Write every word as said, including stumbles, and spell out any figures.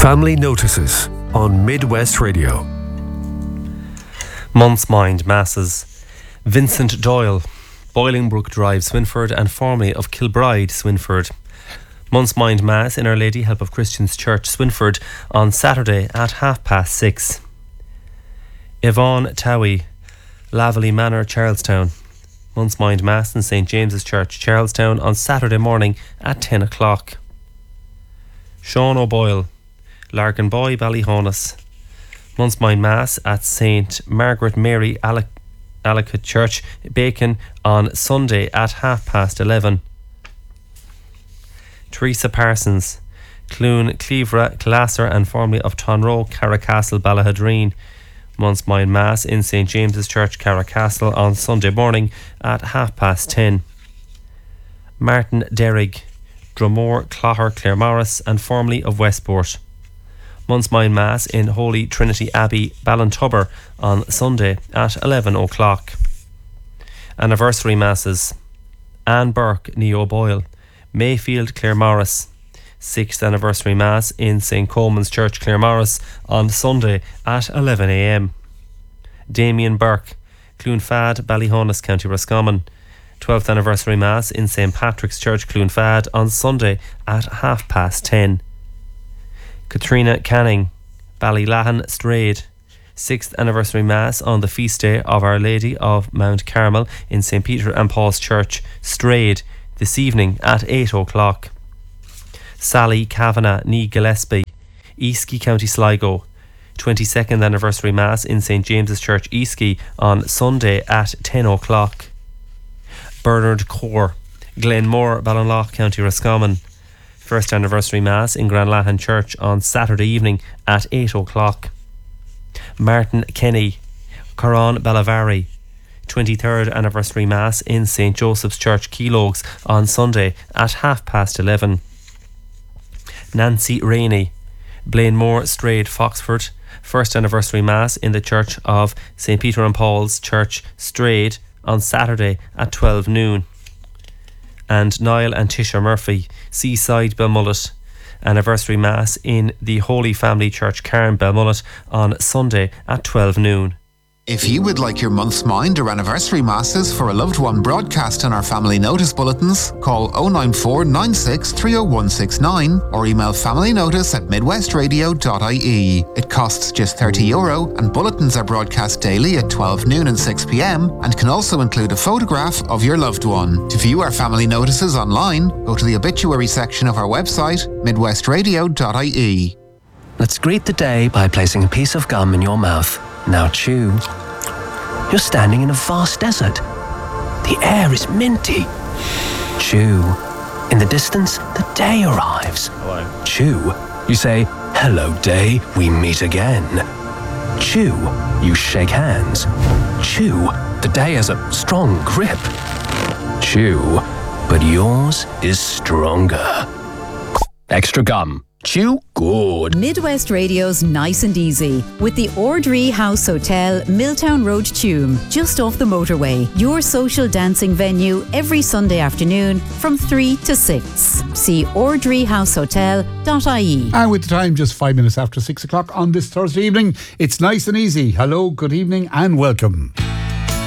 Family Notices on Midwest Radio. Month's Mind Masses. Vincent Doyle, Bolingbroke Drive, Swinford, and formerly of Kilbride, Swinford. Month's Mind Mass in Our Lady Help of Christians Church, Swinford, on Saturday at half past six. Yvonne Towie, Laverley Manor, Charlestown. Month's Mind Mass in Saint James's Church, Charlestown, on Saturday morning at ten o'clock. Sean O'Boyle, Larkin Boy, Ballyhonus. Month's Mind Mass at Saint Margaret Mary Allocate Church, Bacon, on Sunday at half past eleven. Teresa Parsons, Clune, Cleavra, Classer, and formerly of Tonroe, Carracastle, Ballahadreen. Month's Mind Mass in Saint James's Church, Carracastle, on Sunday morning at half past ten. Martin Derrig, Drumore, Clogher, Claremorris, and formerly of Westport. Month's Mind Mass in Holy Trinity Abbey, Ballintubber, on Sunday at eleven o'clock. Anniversary Masses: Anne Burke, Neo Boyle, Mayfield, Claremorris. Sixth Anniversary Mass in Saint Coleman's Church, Claremorris, on Sunday at eleven a.m. Damien Burke, Cloonfad, Ballyhonus, County Roscommon. Twelfth Anniversary Mass in Saint Patrick's Church, Cloonfad, on Sunday at half past ten. Katrina Canning, Ballylahan, Strayed. Sixth Anniversary Mass on the feast day of Our Lady of Mount Carmel in Saint Peter and Paul's Church, Strayed, this evening at eight o'clock. Sally Kavanagh, Nee Gillespie, Eastkey, County Sligo. twenty-second Anniversary Mass in Saint James's Church, Eastkey, on Sunday at ten o'clock. Bernard Core, Glenmore, Ballinlough, County Roscommon. First Anniversary Mass in Granlahan Church on Saturday evening at eight o'clock. Martin Kenny, Coron, Bellavari. twenty-third Anniversary Mass in Saint Joseph's Church, Keelogues, on Sunday at half past eleven. Nancy Rainey, Blainmore, Strayed, Foxford. First Anniversary Mass in the Church of Saint Peter and Paul's Church, Strayed, on Saturday at twelve noon. And Niall and Tisha Murphy, Seaside, Belmullet. Anniversary Mass in the Holy Family Church, Cairn, Belmullet, on Sunday at twelve noon. If you would like your month's mind or anniversary masses for a loved one broadcast on our family notice bulletins, call oh nine four nine six three oh one six nine or email familynotice at midwestradio dot I E. It costs just thirty euro and bulletins are broadcast daily at twelve noon and six p.m. and can also include a photograph of your loved one. To view our family notices online, go to the obituary section of our website, midwestradio dot I E. Let's greet the day by placing a piece of gum in your mouth. Now chew. You're standing in a vast desert. The air is minty. Chew. In the distance, the day arrives. Hello. Chew. You say, "Hello, day, we meet again." Chew. You shake hands. Chew. The day has a strong grip. Chew. But yours is stronger. Extra gum. Chew good. Midwest Radio's Nice and Easy with the Ordree House Hotel, Milltown Road, Tuam, just off the motorway. Your social dancing venue every Sunday afternoon from three to six. See ordree house hotel dot I E. And with the time just five minutes after six o'clock on this Thursday evening, it's Nice and Easy. Hello, good evening and welcome.